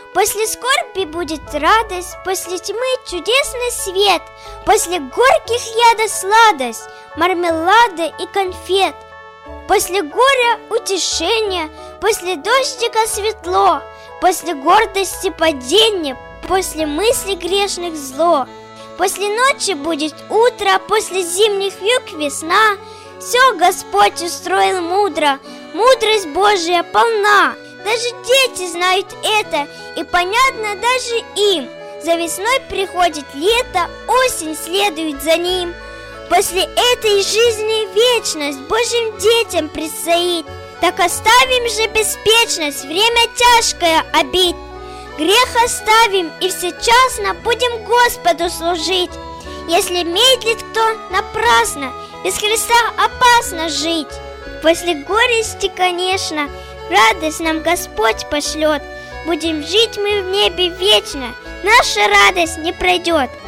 После скорби будет радость, после тьмы чудесный свет, после горьких яда сладость, мармелада и конфет. После горя утешение, после дождика светло, после гордости падение, после мыслей грешных зло. После ночи будет утро, после зимних вьюг весна. Все Господь устроил мудро, мудрость Божия полна. Даже дети знают это, и понятно даже им. За весной приходит лето, осень следует за ним. После этой жизни вечность Божьим детям предстоит. Так оставим же беспечность, время тяжкое обид. Грех оставим и всечасно будем Господу служить. Если медлит кто напрасно, без Христа опасно жить. После горести, конечно, радость нам Господь пошлет. Будем жить мы в небе вечно, наша радость не пройдет.